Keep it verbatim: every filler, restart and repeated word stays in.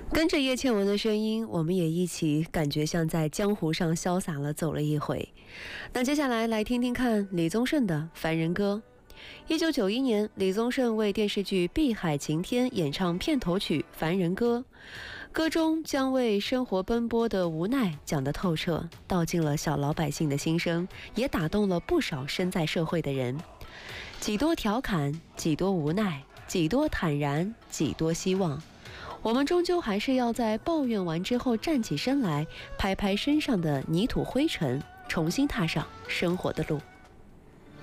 跟着叶倩文的声音，我们也一起感觉像在江湖上潇洒了走了一回。那接下来来听听看李宗盛的《凡人歌》。一九九一年，李宗盛为电视剧《碧海晴天》演唱片头曲《凡人歌》，歌中将为生活奔波的无奈讲得透彻，道尽了小老百姓的心声，也打动了不少身在社会的人。几多调侃，几多无奈，几多坦然，几多希望。我们终究还是要在抱怨完之后站起身来，拍拍身上的泥土灰尘，重新踏上生活的路。